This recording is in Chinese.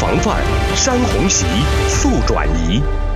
防范，山洪袭速转移。